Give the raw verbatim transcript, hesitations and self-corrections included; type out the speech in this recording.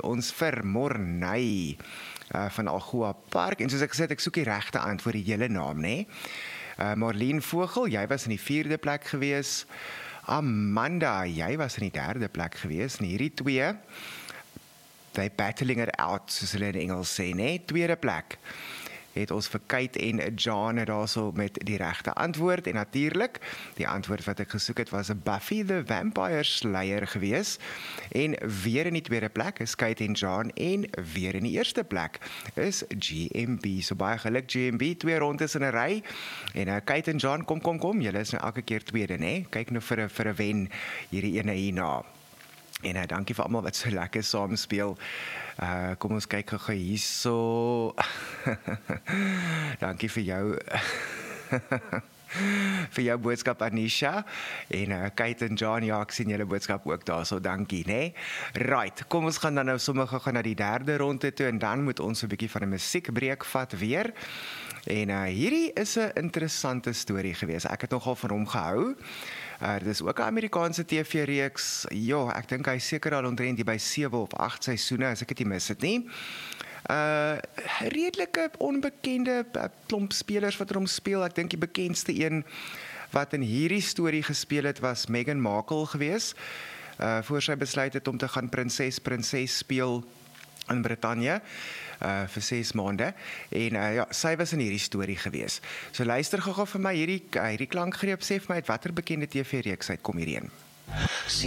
ons vir Morney uh, van Algoa Park. En soos ek gesê het, ek soek die regte antwoord, die hele naam, né? Uh, Marlene Vogel, jy was in die vierde plek gewees. Amanda, jy was in die derde plek gewees. En hierdie twee, they battling it out, soos hulle in Engels sê, né? Tweede plek het ons vir Kate en John daarso met die regte antwoord. En natuurlik, die antwoord wat ek gesoek het was Buffy the Vampire Slayer gewees. En weer in die tweede plek is Kate en John. En weer in die eerste plek is G M B. So baie geluk G M B, twee rondes in 'n ry. En uh, Kate en John, kom, kom, kom. Julle is nou elke keer tweede, né? Kyk nou vir 'n vir 'n wen hierdie ene hierna. En uh, dankie vir almal wat so lekker saam speel. Uh, kom ons kyk gou hierso. Dankie vir jou vir jou boodskap Anisha en uh, Kate en John, ja, ek sien julle boodskap ook daar, so dankie, né? Right, kom ons gaan dan nou sommer gou na die derde ronde toe en dan moet ons 'n bietjie van 'n musiekbreek vat weer. En uh, hierdie is 'n interessante storie gewees. Ek het nogal van hom gehou. Uh, dit is ook 'n Amerikaanse T V-reeks. Ja, ek dink hy is seker al omtrent hier by sewe of agt seisoene, as ek dit nie mis het nie. Uh, redelike onbekende klomp spelers wat er hom speel. Ek dink die bekendste een wat in hierdie storie gespeel het was Meghan Markle gewees. Uh, voor sy besluit het om te gaan prinses prinses speel in Brittanje uh, vir ses maande. En uh, ja, sy was in hierdie storie gewees. So luister gou vir my hierdie hierdie klankgreep, sê vir my uit watter bekende T V-reeks uitkom hierdie een.